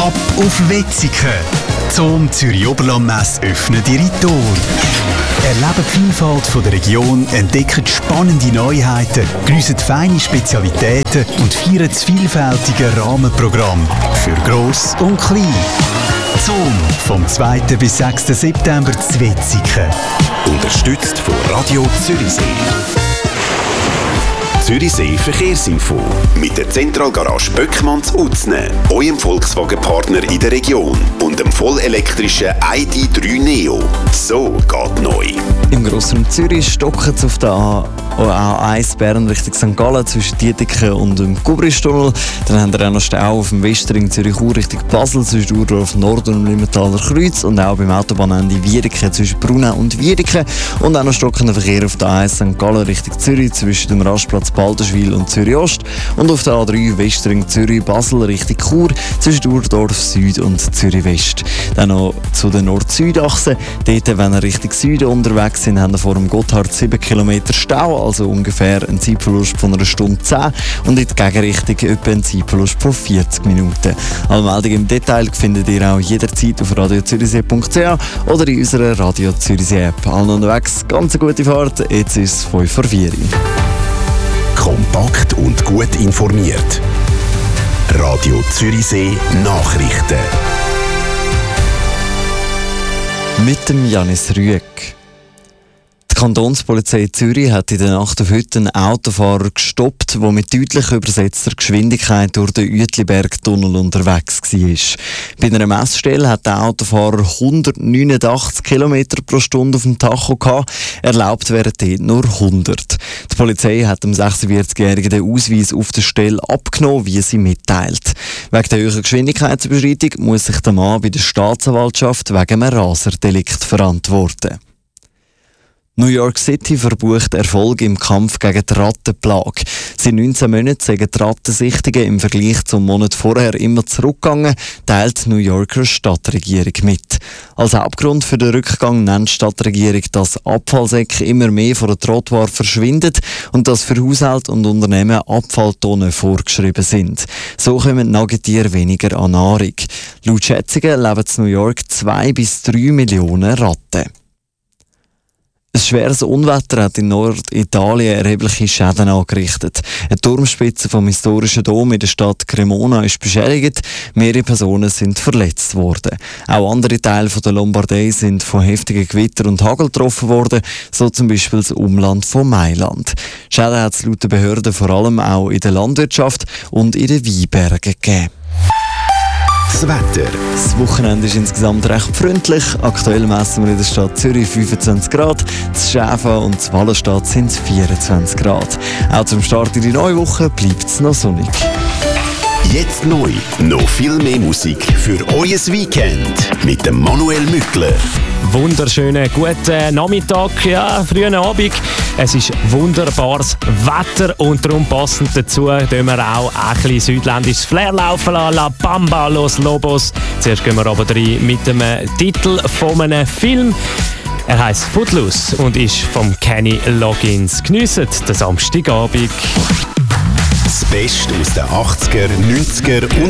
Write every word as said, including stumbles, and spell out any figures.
Ab auf Wetzikon. Zum Zürich-Oberland-Messe öffnet ihre Tore. Erleben die Vielfalt von der Region, entdecken spannende Neuheiten, geniessen feine Spezialitäten und feiern das vielfältige Rahmenprogramm für Gross und Klein. Zoom vom zweiten bis sechsten September zu Wetzikon. Unterstützt von Radio Zürichsee. Zürichsee Verkehrsinfo mit der Zentralgarage Böckmann zu Utzne, eurem Volkswagen-Partner in der Region und dem vollelektrischen I D drei Neo. So geht neu. Im Grossraum Zürich stocken es auf der A eins Bern Richtung Sankt Gallen zwischen Dietiken und dem Kubristunnel. Dann haben wir auch noch Stau auf dem Westring Zürich-Ur Richtung Basel zwischen Urdorf Nord und dem Limmentaler Kreuz und auch beim Autobahnende Wiedeke zwischen Brunau und Wiedeke. Und auch noch stockender Verkehr auf der A eins Sankt Gallen Richtung Zürich zwischen dem Rastplatz Balderschwil und Zürich Ost und auf der A drei Westring Zürich-Basel Richtung Chur zwischen Urdorf Süd und Zürich West. Dann noch zu der Nord-Süd-Achse. Dort, wenn ihr Richtung Süden unterwegs sind, haben wir vor dem Gotthard sieben Kilometer Stau, also ungefähr einen Zeitverlust von einer Stunde zehn und in die Gegenrichtung etwa einen Zeitverlust von vierzig Minuten. Alle Meldungen im Detail findet ihr auch jederzeit auf radio zürichsee punkt c h oder in unserer Radio Zürichsee App. Allen unterwegs, ganz eine gute Fahrt. Jetzt ist es fünf vor vier. Kompakt und gut informiert. Radio Zürichsee Nachrichten. Mit dem Janis Rüegg. Die Kantonspolizei Zürich hat in der Nacht auf heute einen Autofahrer gestoppt, der mit deutlich übersetzter Geschwindigkeit durch den Uetliberg-Tunnel unterwegs war. Bei einer Messstelle hat der Autofahrer hundertneunundachtzig Kilometer pro Stunde auf dem Tacho gehabt. Erlaubt wären dort nur hundert. Die Polizei hat dem sechsundvierzigjährigen den Ausweis auf der Stelle abgenommen, wie sie mitteilt. Wegen der hohen Geschwindigkeitsüberschreitung muss sich der Mann bei der Staatsanwaltschaft wegen einem Raserdelikt verantworten. New York City verbucht Erfolg im Kampf gegen die Rattenplage. Seit neunzehn Monaten sind die Rattensichtungen im Vergleich zum Monat vorher immer zurückgegangen, teilt die New Yorker Stadtregierung mit. Als Hauptgrund für den Rückgang nennt die Stadtregierung, dass Abfallsäcke immer mehr von der Trottoir verschwinden und dass für Haushalte und Unternehmen Abfalltonnen vorgeschrieben sind. So kommen Nagetiere weniger an Nahrung. Laut Schätzungen leben in New York zwei bis drei Millionen Ratten. Ein schweres Unwetter hat in Norditalien erhebliche Schäden angerichtet. Eine Turmspitze vom historischen Dom in der Stadt Cremona ist beschädigt, mehrere Personen sind verletzt worden. Auch andere Teile der Lombardei sind von heftigen Gewitter und Hagel getroffen worden, so zum Beispiel das Umland von Mailand. Schäden hat es laut den Behörden vor allem auch in der Landwirtschaft und in den Weinbergen gegeben. Das Wetter. Das Wochenende ist insgesamt recht freundlich. Aktuell messen wir in der Stadt Zürich fünfundzwanzig Grad, das Schäfen und das Wallenstadt sind es vierundzwanzig Grad. Auch zum Start in die neue Woche bleibt es noch sonnig. Jetzt neu. Noch viel mehr Musik für euer Weekend mit dem Manuel Mückler. Wunderschönen guten Nachmittag, ja, frühen Abend. Es ist wunderbares Wetter und darum passend dazu tun wir auch ein bisschen südländisches Flair laufen lassen. La Bamba, Los Lobos. Zuerst gehen wir aber rein mit dem Titel von einem Film. Er heisst Footloose und ist vom Kenny Loggins. Geniessen den Samstagabend. Das Beste aus den achtziger, neunziger und